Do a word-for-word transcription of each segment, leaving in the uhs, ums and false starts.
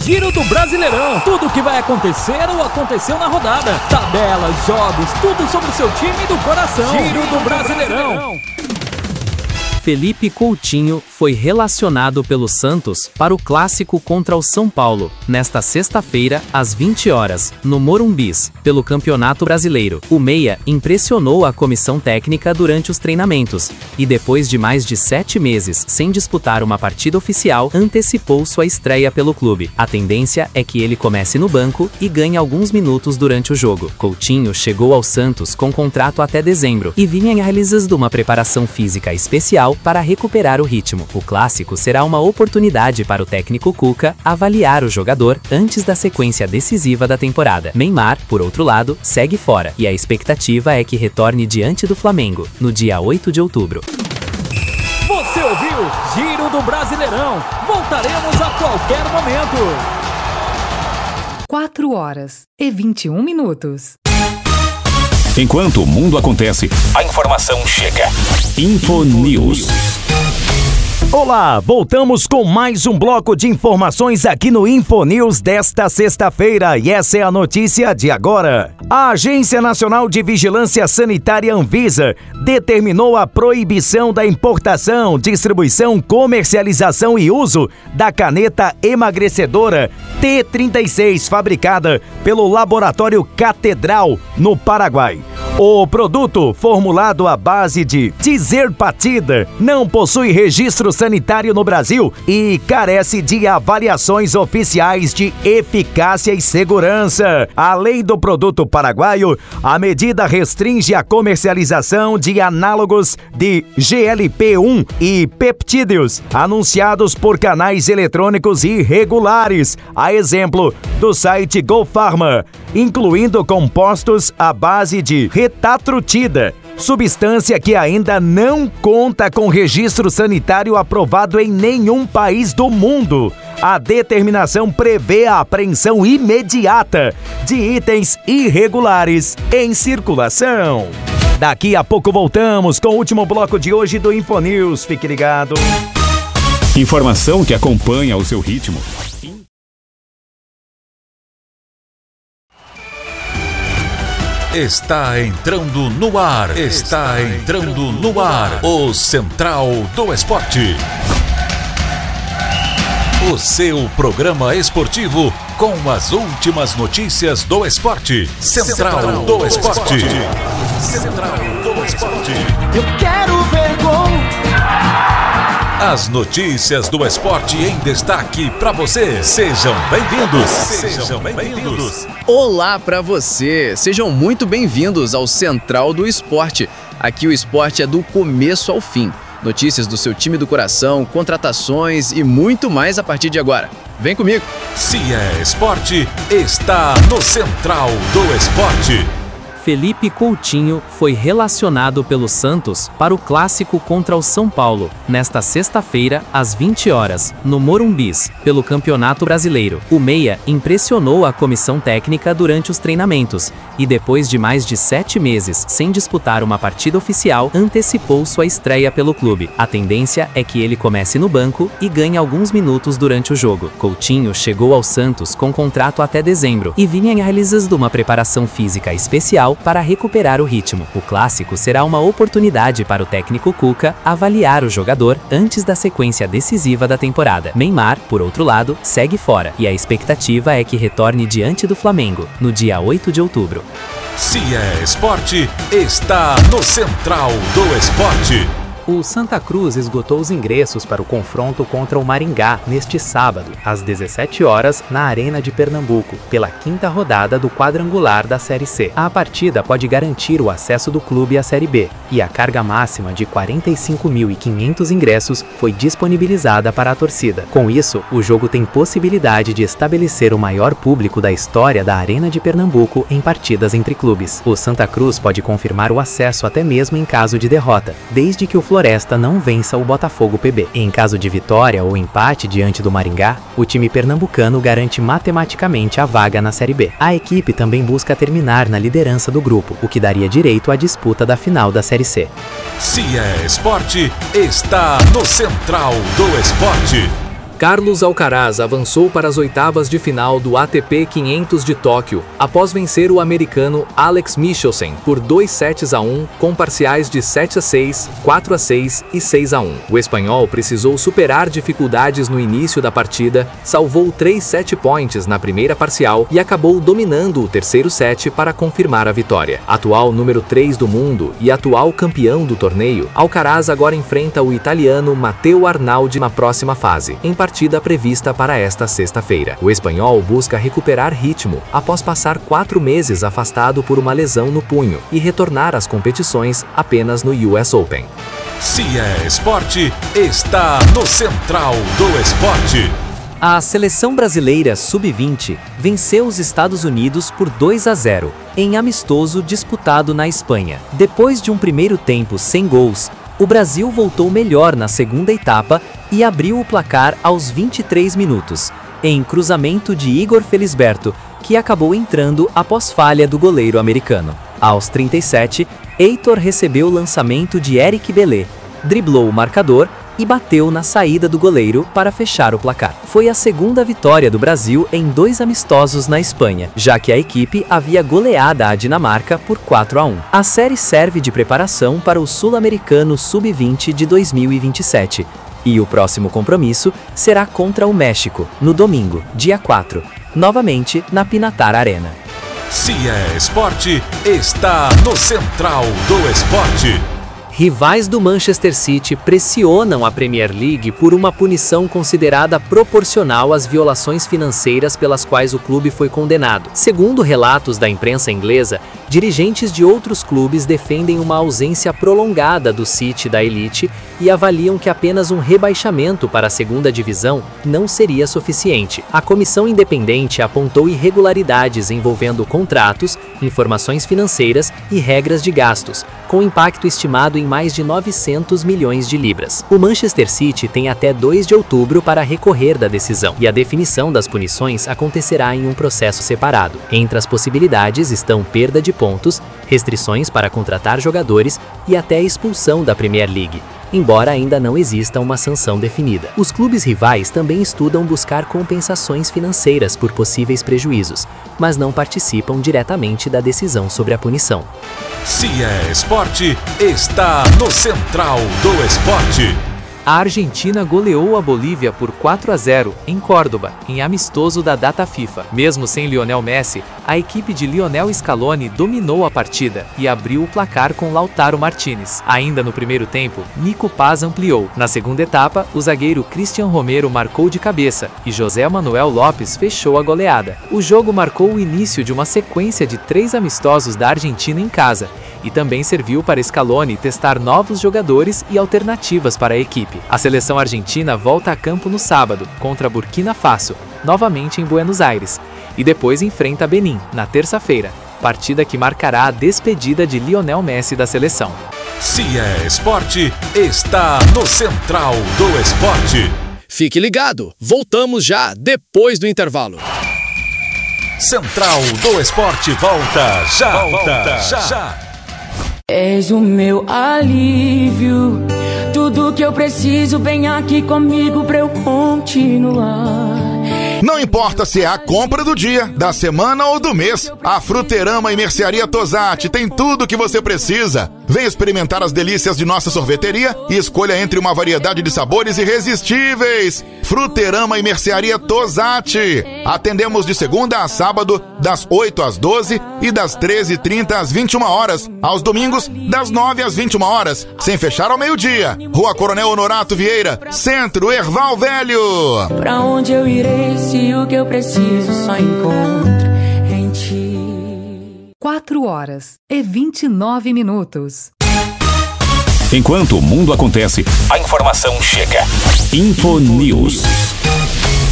Giro do Brasileirão. Tudo o que vai acontecer ou aconteceu na rodada. Tabelas, jogos, tudo sobre o seu time do coração. Giro do Brasileirão. Felipe Coutinho foi relacionado pelo Santos para o clássico contra o São Paulo, nesta sexta-feira, às vinte horas, no Morumbis, pelo Campeonato Brasileiro. O meia impressionou a comissão técnica durante os treinamentos, e depois de mais de sete meses sem disputar uma partida oficial, antecipou sua estreia pelo clube. A tendência é que ele comece no banco e ganhe alguns minutos durante o jogo. Coutinho chegou ao Santos com contrato até dezembro, e vinha realizando uma preparação física especial para recuperar o ritmo. O clássico será uma oportunidade para o técnico Cuca avaliar o jogador antes da sequência decisiva da temporada. Neymar, por outro lado, segue fora, e a expectativa é que retorne diante do Flamengo, no dia oito de outubro. Você ouviu Giro do Brasileirão. Voltaremos a qualquer momento. quatro horas e vinte e um minutos. Enquanto o mundo acontece, a informação chega. Infonews. Olá, voltamos com mais um bloco de informações aqui no Infonews desta sexta-feira, e essa é a notícia de agora. A Agência Nacional de Vigilância Sanitária Anvisa determinou a proibição da importação, distribuição, comercialização e uso da caneta emagrecedora T trinta e seis, fabricada pelo Laboratório Catedral, no Paraguai. O produto, formulado à base de tizerpatida, não possui registro sanitário no Brasil e carece de avaliações oficiais de eficácia e segurança. Além do produto paraguaio, a medida restringe a comercialização de análogos de G L P um e peptídeos anunciados por canais eletrônicos irregulares, a exemplo do site GoPharma, incluindo compostos à base de retatrutida, substância que ainda não conta com registro sanitário aprovado em nenhum país do mundo. A determinação prevê a apreensão imediata de itens irregulares em circulação. Daqui a pouco voltamos com o último bloco de hoje do Infonews. Fique ligado. Informação que acompanha o seu ritmo. Está entrando no ar, está entrando no ar, o Central do Esporte. O seu programa esportivo com as últimas notícias do esporte. Central do Esporte. Central do Esporte. Eu quero ver gol. As notícias do esporte em destaque para você. Sejam bem-vindos. Sejam bem-vindos. Olá para você. Sejam muito bem-vindos ao Central do Esporte. Aqui o esporte é do começo ao fim. Notícias do seu time do coração, contratações e muito mais a partir de agora. Vem comigo. Se é esporte, está no Central do Esporte. Felipe Coutinho foi relacionado pelo Santos para o clássico contra o São Paulo, nesta sexta-feira, às vinte horas, no Morumbis, pelo Campeonato Brasileiro. O meia impressionou a comissão técnica durante os treinamentos, e depois de mais de sete meses sem disputar uma partida oficial, antecipou sua estreia pelo clube. A tendência é que ele comece no banco e ganhe alguns minutos durante o jogo. Coutinho chegou ao Santos com contrato até dezembro, e vinha realizando uma preparação física especial para recuperar o ritmo. O clássico será uma oportunidade para o técnico Cuca avaliar o jogador antes da sequência decisiva da temporada. Neymar, por outro lado, segue fora, e a expectativa é que retorne diante do Flamengo, no dia oito de outubro. Se é esporte, está no Central do Esporte. O Santa Cruz esgotou os ingressos para o confronto contra o Maringá neste sábado, às dezessete horas, na Arena de Pernambuco, pela quinta rodada do quadrangular da Série C. A partida pode garantir o acesso do clube à Série B, e a carga máxima de quarenta e cinco mil e quinhentos ingressos foi disponibilizada para a torcida. Com isso, o jogo tem possibilidade de estabelecer o maior público da história da Arena de Pernambuco em partidas entre clubes. O Santa Cruz pode confirmar o acesso até mesmo em caso de derrota, desde que o Floresta não vença o Botafogo P B. Em caso de vitória ou empate diante do Maringá, o time pernambucano garante matematicamente a vaga na Série B. A equipe também busca terminar na liderança do grupo, o que daria direito à disputa da final da Série C. Se é esporte, está no Central do Esporte. Carlos Alcaraz avançou para as oitavas de final do A T P quinhentos de Tóquio, após vencer o americano Alex Michelsen por dois sets a um, com parciais de sete a seis, quatro a seis e seis a um. O espanhol precisou superar dificuldades no início da partida, salvou três set points na primeira parcial e acabou dominando o terceiro set para confirmar a vitória. Atual número três do mundo e atual campeão do torneio, Alcaraz agora enfrenta o italiano Matteo Arnaldi na próxima fase, em partida prevista para esta sexta-feira. O espanhol busca recuperar ritmo após passar quatro meses afastado por uma lesão no punho e retornar às competições apenas no U S Open. Se é esporte, está no Central do Esporte. A seleção brasileira sub vinte venceu os Estados Unidos por dois a zero, em amistoso disputado na Espanha. Depois de um primeiro tempo sem gols, o Brasil voltou melhor na segunda etapa e abriu o placar aos vinte e três minutos, em cruzamento de Igor Felisberto, que acabou entrando após falha do goleiro americano. Aos trinta e sete, Heitor recebeu o lançamento de Eric Belé, driblou o marcador e bateu na saída do goleiro para fechar o placar. Foi a segunda vitória do Brasil em dois amistosos na Espanha, já que a equipe havia goleado a Dinamarca por quatro a um. A série serve de preparação para o Sul-Americano sub vinte de dois mil e vinte e sete, e o próximo compromisso será contra o México, no domingo, dia quatro, novamente na Pinatar Arena. Se é esporte, está no Central do Esporte. Rivais do Manchester City pressionam a Premier League por uma punição considerada proporcional às violações financeiras pelas quais o clube foi condenado. Segundo relatos da imprensa inglesa, dirigentes de outros clubes defendem uma ausência prolongada do City da elite e avaliam que apenas um rebaixamento para a segunda divisão não seria suficiente. A comissão independente apontou irregularidades envolvendo contratos, informações financeiras e regras de gastos, com impacto estimado em mais de novecentos milhões de libras. O Manchester City tem até dois de outubro para recorrer da decisão, e a definição das punições acontecerá em um processo separado. Entre as possibilidades estão perda de pontos, restrições para contratar jogadores e até expulsão da Premier League, embora ainda não exista uma sanção definida. Os clubes rivais também estudam buscar compensações financeiras por possíveis prejuízos, mas não participam diretamente da decisão sobre a punição. Se é esporte, está no Central do Esporte. A Argentina goleou a Bolívia por quatro a zero em Córdoba, em amistoso da data FIFA. Mesmo sem Lionel Messi, a equipe de Lionel Scaloni dominou a partida e abriu o placar com Lautaro Martínez. Ainda no primeiro tempo, Nico Paz ampliou. Na segunda etapa, o zagueiro Cristian Romero marcou de cabeça e José Manuel Lopes fechou a goleada. O jogo marcou o início de uma sequência de três amistosos da Argentina em casa e também serviu para Scaloni testar novos jogadores e alternativas para a equipe. A seleção argentina volta a campo no sábado, contra Burkina Faso, novamente em Buenos Aires, e depois enfrenta Benin, na terça-feira, partida que marcará a despedida de Lionel Messi da seleção. Se é esporte, está no Central do Esporte. Fique ligado, voltamos já depois do intervalo. Central do Esporte volta já, volta já. já. És o meu alívio, tudo que eu preciso, vem aqui comigo pra eu continuar. Não importa se é a compra do dia, da semana ou do mês, a Fruterama e Mercearia Tosatti tem tudo o que você precisa. Venha experimentar as delícias de nossa sorveteria e escolha entre uma variedade de sabores irresistíveis. Fruterama e Mercearia Tosatti. Atendemos de segunda a sábado, das oito às doze e das treze e trinta às vinte e uma horas. Aos domingos, das nove às vinte e uma horas, sem fechar ao meio-dia. Rua Coronel Honorato Vieira, Centro, Erval Velho. Pra onde eu irei se o que eu preciso só encontro em ti? quatro horas e vinte e nove minutos. Enquanto o mundo acontece, a informação chega. Info News.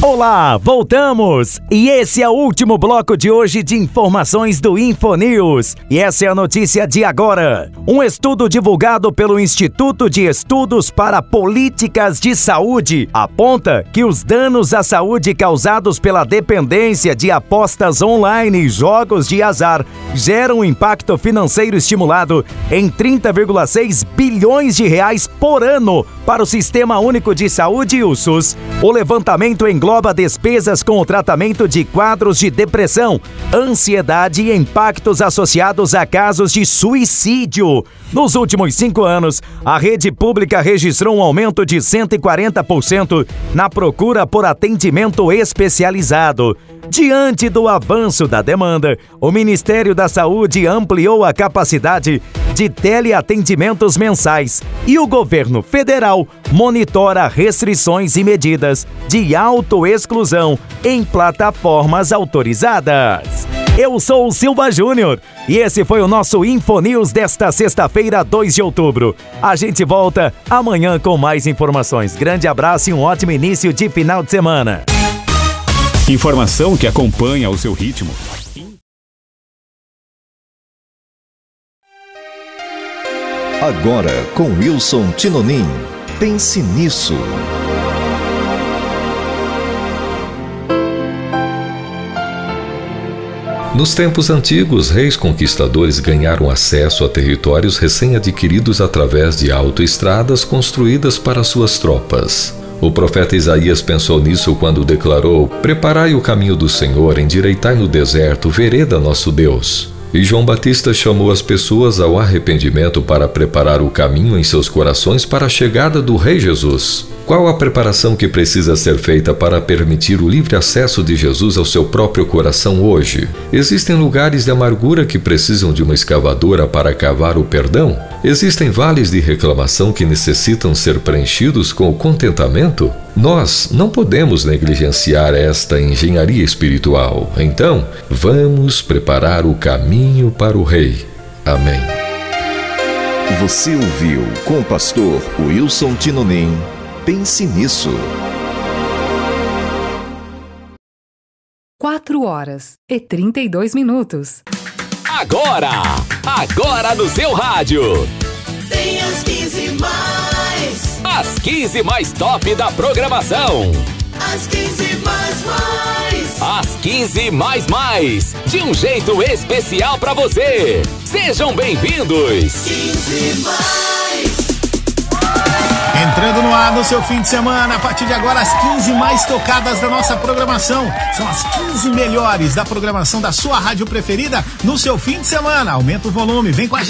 Olá, voltamos! E esse é o último bloco de hoje de informações do InfoNews. E essa é a notícia de agora. Um estudo divulgado pelo Instituto de Estudos para Políticas de Saúde aponta que os danos à saúde causados pela dependência de apostas online e jogos de azar geram um impacto financeiro estimulado em trinta vírgula seis bilhões de reais por ano para o Sistema Único de Saúde, o SUS. O levantamento engloba despesas com o tratamento de quadros de depressão, ansiedade e impactos associados a casos de suicídio. Nos últimos cinco anos, a rede pública registrou um aumento de cento e quarenta por cento na procura por atendimento especializado. Diante do avanço da demanda, o Ministério da Saúde ampliou a capacidade de teleatendimentos mensais e o governo federal monitora restrições e medidas de autoexclusão em plataformas autorizadas. Eu sou o Silva Júnior e esse foi o nosso InfoNews desta sexta-feira, dois de outubro. A gente volta amanhã com mais informações. Grande abraço e um ótimo início de final de semana. Informação que acompanha o seu ritmo. Agora com Wilson Tinonim. Pense nisso. Nos tempos antigos, reis conquistadores ganharam acesso a territórios recém-adquiridos através de autoestradas construídas para suas tropas. O profeta Isaías pensou nisso quando declarou: "Preparai o caminho do Senhor, endireitai no deserto vereda nosso Deus." E João Batista chamou as pessoas ao arrependimento para preparar o caminho em seus corações para a chegada do Rei Jesus. Qual a preparação que precisa ser feita para permitir o livre acesso de Jesus ao seu próprio coração hoje? Existem lugares de amargura que precisam de uma escavadora para cavar o perdão? Existem vales de reclamação que necessitam ser preenchidos com o contentamento? Nós não podemos negligenciar esta engenharia espiritual. Então, vamos preparar o caminho para o Rei. Amém. Você ouviu com o pastor Wilson Tinonim. Pense nisso. quatro horas e trinta e dois minutos. Agora! Agora no seu rádio! Tem as quinze mais. As quinze mais top da programação. As quinze mais mais. As quinze mais mais. De um jeito especial pra você. Sejam bem-vindos. quinze mais. Entrando no ar no seu fim de semana, a partir de agora as quinze mais tocadas da nossa programação. São as quinze melhores da programação da sua rádio preferida no seu fim de semana. Aumenta o volume, vem com a gente.